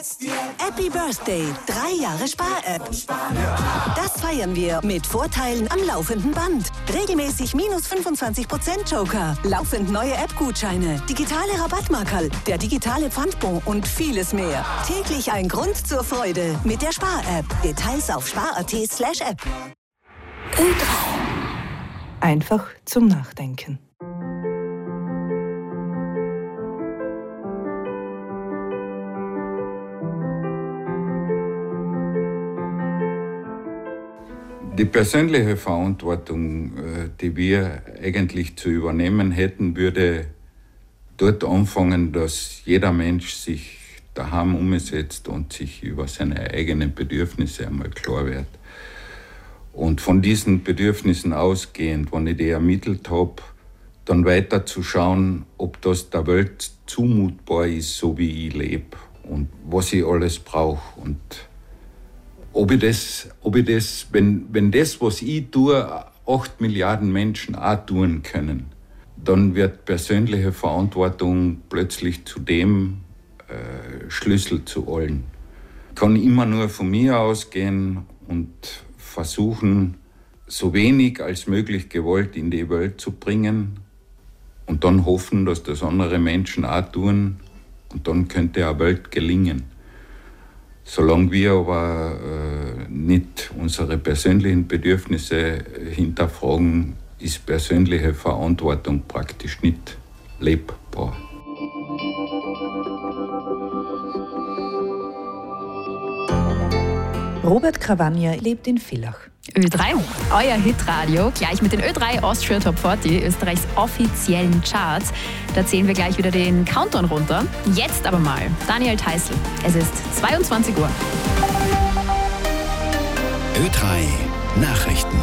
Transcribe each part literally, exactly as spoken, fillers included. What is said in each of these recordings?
Happy Birthday, drei Jahre Spar-App. Das feiern wir mit Vorteilen am laufenden Band. Regelmäßig minus fünfundzwanzig Prozent Joker, laufend neue App-Gutscheine, digitale Rabattmarkerl, der digitale Pfandbon und vieles mehr. Täglich ein Grund zur Freude mit der Spar-App. Details auf spar.at slash app. Ö drei. Einfach zum Nachdenken. Die persönliche Verantwortung, die wir eigentlich zu übernehmen hätten, würde dort anfangen, dass jeder Mensch sich daheim umsetzt und sich über seine eigenen Bedürfnisse einmal klar wird. Und von diesen Bedürfnissen ausgehend, wenn ich die ermittelt habe, dann weiter zu schauen, ob das der Welt zumutbar ist, so wie ich lebe und was ich alles brauche. Und Ob ich das, ob ich das wenn, wenn das, was ich tue, acht Milliarden Menschen auch tun können, dann wird persönliche Verantwortung plötzlich zu dem äh, Schlüssel zu allen. Ich kann immer nur von mir ausgehen und versuchen, so wenig als möglich Gewalt in die Welt zu bringen und dann hoffen, dass das andere Menschen auch tun und dann könnte eine Welt gelingen. Solange wir aber äh, nicht unsere persönlichen Bedürfnisse hinterfragen, ist persönliche Verantwortung praktisch nicht lebbar. Robert Cravagna lebt in Villach. Ö drei, euer Hitradio, gleich mit den Ö drei Austria Top vierzig, Österreichs offiziellen Charts. Da zählen wir gleich wieder den Countdown runter. Jetzt aber mal Daniel Theißl. Es ist zweiundzwanzig Uhr. Ö drei Nachrichten.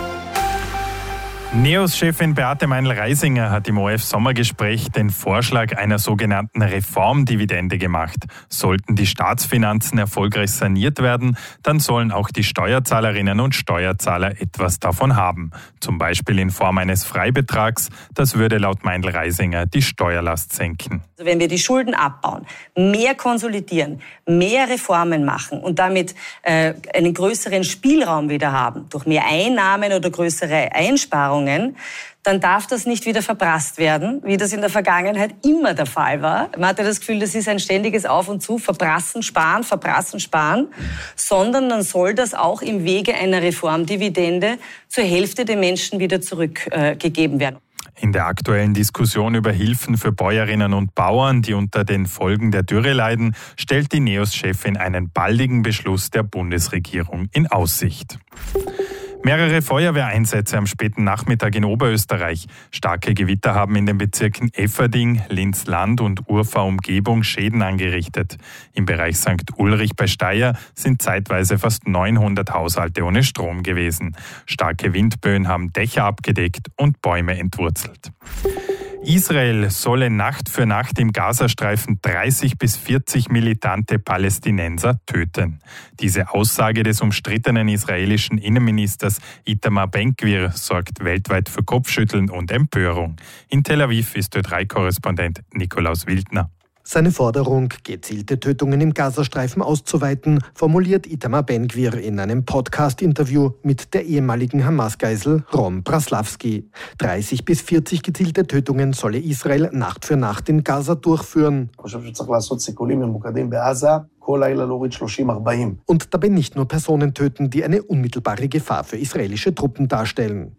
NEOS-Chefin Beate Meinl-Reisinger hat im O R F-Sommergespräch den Vorschlag einer sogenannten Reformdividende gemacht. Sollten die Staatsfinanzen erfolgreich saniert werden, dann sollen auch die Steuerzahlerinnen und Steuerzahler etwas davon haben. Zum Beispiel in Form eines Freibetrags. Das würde laut Meinl-Reisinger die Steuerlast senken. Also wenn wir die Schulden abbauen, mehr konsolidieren, mehr Reformen machen und damit äh, einen größeren Spielraum wieder haben, durch mehr Einnahmen oder größere Einsparungen, dann darf das nicht wieder verprasst werden, wie das in der Vergangenheit immer der Fall war. Man hatte das Gefühl, das ist ein ständiges Auf und Zu, verprassen, sparen, verprassen, sparen, sondern dann soll das auch im Wege einer Reformdividende zur Hälfte der Menschen wieder zurückgegeben äh, werden. In der aktuellen Diskussion über Hilfen für Bäuerinnen und Bauern, die unter den Folgen der Dürre leiden, stellt die NEOS-Chefin einen baldigen Beschluss der Bundesregierung in Aussicht. Mehrere Feuerwehreinsätze am späten Nachmittag in Oberösterreich. Starke Gewitter haben in den Bezirken Efferding, Linz-Land und Urfahr-Umgebung Schäden angerichtet. Im Bereich Sankt Ulrich bei Steyr sind zeitweise fast neunhundert Haushalte ohne Strom gewesen. Starke Windböen haben Dächer abgedeckt und Bäume entwurzelt. Israel solle Nacht für Nacht im Gazastreifen dreißig bis vierzig militante Palästinenser töten. Diese Aussage des umstrittenen israelischen Innenministers Itamar Ben-Gvir sorgt weltweit für Kopfschütteln und Empörung. In Tel Aviv ist Ö drei Korrespondent Nikolaus Wildner. Seine Forderung, gezielte Tötungen im Gazastreifen auszuweiten, formuliert Itamar Ben-Gvir in einem Podcast-Interview mit der ehemaligen Hamas-Geisel Ron Braslavsky. dreißig bis vierzig gezielte Tötungen solle Israel Nacht für Nacht in Gaza durchführen. Und dabei nicht nur Personen töten, die eine unmittelbare Gefahr für israelische Truppen darstellen.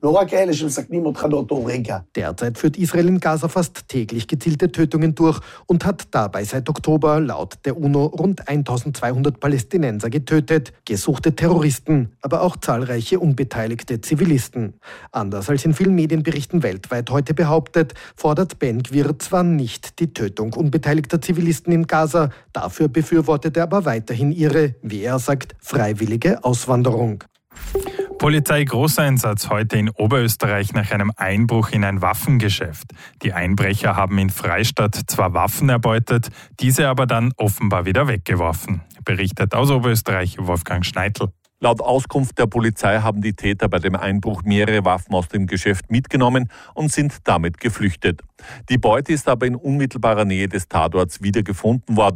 Derzeit führt Israel in Gaza fast täglich gezielte Tötungen durch und hat dabei seit Oktober laut der UNO rund eintausendzweihundert Palästinenser getötet, gesuchte Terroristen, aber auch zahlreiche unbeteiligte Zivilisten. Anders als in vielen Medienberichten weltweit heute behauptet, fordert Ben-Gvir zwar nicht die Tötung unbeteiligter Zivilisten in Gaza, dafür befürwortet er aber weiterhin ihre, wie er sagt, freiwillige Auswanderung. Polizei-Großeinsatz heute in Oberösterreich nach einem Einbruch in ein Waffengeschäft. Die Einbrecher haben in Freistadt zwar Waffen erbeutet, diese aber dann offenbar wieder weggeworfen. Berichtet aus Oberösterreich Wolfgang Schneidl. Laut Auskunft der Polizei haben die Täter bei dem Einbruch mehrere Waffen aus dem Geschäft mitgenommen und sind damit geflüchtet. Die Beute ist aber in unmittelbarer Nähe des Tatorts wiedergefunden worden.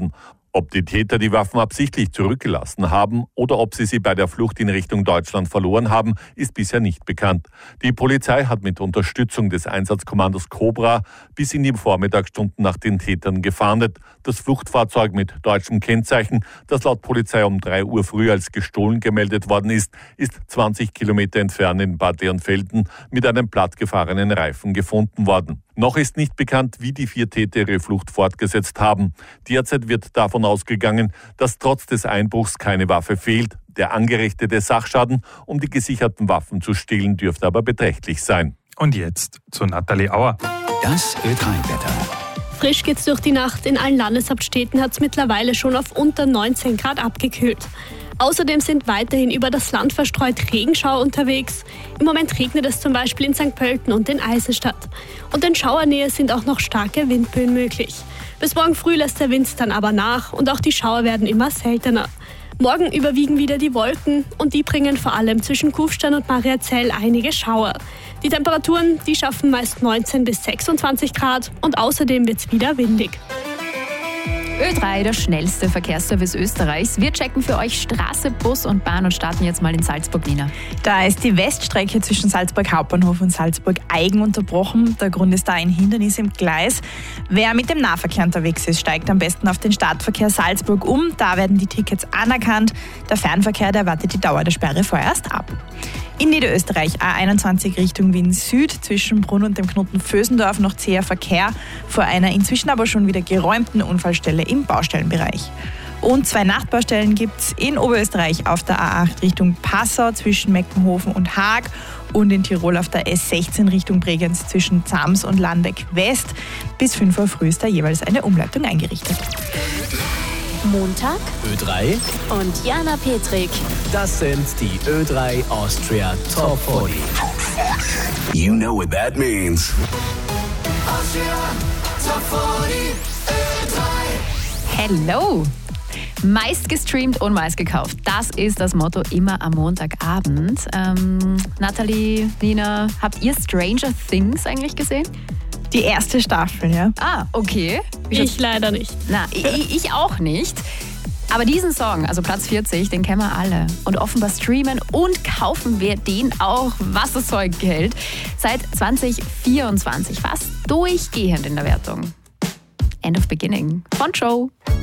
Ob die Täter die Waffen absichtlich zurückgelassen haben oder ob sie sie bei der Flucht in Richtung Deutschland verloren haben, ist bisher nicht bekannt. Die Polizei hat mit Unterstützung des Einsatzkommandos Cobra bis in die Vormittagsstunden nach den Tätern gefahndet. Das Fluchtfahrzeug mit deutschem Kennzeichen, das laut Polizei um drei Uhr früh als gestohlen gemeldet worden ist, ist zwanzig Kilometer entfernt in Bad Leonfelden mit einem plattgefahrenen Reifen gefunden worden. Noch ist nicht bekannt, wie die vier Täter ihre Flucht fortgesetzt haben. Derzeit wird davon ausgegangen, dass trotz des Einbruchs keine Waffe fehlt. Der angerichtete Sachschaden, um die gesicherten Waffen zu stehlen, dürfte aber beträchtlich sein. Und jetzt zu Nathalie Auer. Das Ö drei Wetter. Frisch geht's durch die Nacht. In allen Landeshauptstädten hat es mittlerweile schon auf unter neunzehn Grad abgekühlt. Außerdem sind weiterhin über das Land verstreut Regenschauer unterwegs. Im Moment regnet es zum Beispiel in Sankt Pölten und in Eisenstadt. Und in Schauernähe sind auch noch starke Windböen möglich. Bis morgen früh lässt der Wind dann aber nach und auch die Schauer werden immer seltener. Morgen überwiegen wieder die Wolken und die bringen vor allem zwischen Kufstein und Mariazell einige Schauer. Die Temperaturen, die schaffen meist neunzehn bis sechsundzwanzig Grad und außerdem wird's wieder windig. Ö drei, der schnellste Verkehrsservice Österreichs. Wir checken für euch Straße, Bus und Bahn und starten jetzt mal in Salzburg-Nina. Da ist die Weststrecke zwischen Salzburg Hauptbahnhof und Salzburg-Eigen unterbrochen. Der Grund ist da ein Hindernis im Gleis. Wer mit dem Nahverkehr unterwegs ist, steigt am besten auf den Startverkehr Salzburg um. Da werden die Tickets anerkannt. Der Fernverkehr, der wartet die Dauer der Sperre vorerst ab. In Niederösterreich A einundzwanzig Richtung Wien Süd, zwischen Brunn und dem Knoten Vösendorf noch zäher Verkehr, vor einer inzwischen aber schon wieder geräumten Unfallstelle im Baustellenbereich. Und zwei Nachtbaustellen gibt es in Oberösterreich auf der A acht Richtung Passau zwischen Meckenhofen und Haag und in Tirol auf der S sechzehn Richtung Bregenz zwischen Zams und Landeck West. Bis fünf Uhr früh ist da jeweils eine Umleitung eingerichtet. Montag Ö drei und Jana Petrik. Das sind die Ö drei Austria Top vierzig. You know what that means. Austria Top vierzig, Ö drei. Hello! Meist gestreamt und meist gekauft. Das ist das Motto immer am Montagabend. Ähm, Nathalie, Nina, habt ihr Stranger Things eigentlich gesehen? Die erste Staffel, ja. Ah, okay. Ich leider nicht. Na, ich, ich auch nicht. Aber diesen Song, also Platz vierzig, den kennen wir alle. Und offenbar streamen und kaufen wir den auch, was das Zeug hält. Seit zwanzig vierundzwanzig fast durchgehend in der Wertung. End of Beginning von Joe.